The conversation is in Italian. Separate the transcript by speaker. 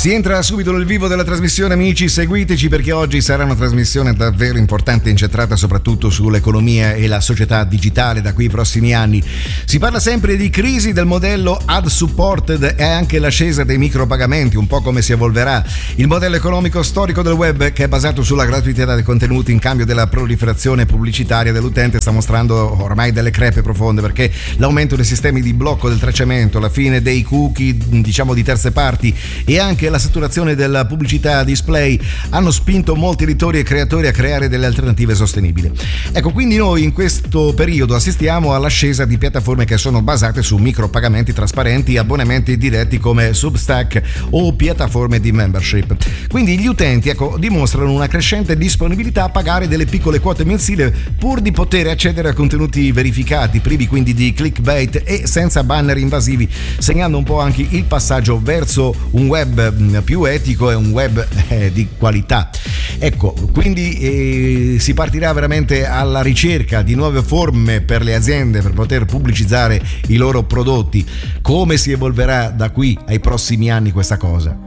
Speaker 1: Si entra subito nel vivo della trasmissione, amici, seguiteci perché oggi sarà una trasmissione davvero importante, incentrata soprattutto sull'economia e la società digitale da qui ai prossimi anni. Si parla sempre di crisi del modello ad supported e anche l'ascesa dei micropagamenti, un po' come si evolverà il modello economico storico del web, che è basato sulla gratuità dei contenuti in cambio della proliferazione pubblicitaria dell'utente, sta mostrando ormai delle crepe profonde, perché l'aumento dei sistemi di blocco del tracciamento, la fine dei cookie, diciamo, di terze parti e anche la saturazione della pubblicità display hanno spinto molti editori e creatori a creare delle alternative sostenibili. Ecco, quindi noi in questo periodo assistiamo all'ascesa di piattaforme che sono basate su micropagamenti trasparenti, abbonamenti diretti come Substack o piattaforme di membership. Quindi gli utenti, ecco, dimostrano una crescente disponibilità a pagare delle piccole quote mensili pur di poter accedere a contenuti verificati, privi quindi di clickbait e senza banner invasivi, segnando un po' anche il passaggio verso un web più etico e un web di qualità. Ecco, quindi si partirà veramente alla ricerca di nuove forme per le aziende per poter pubblicizzare i loro prodotti. Come si evolverà da qui ai prossimi anni questa cosa?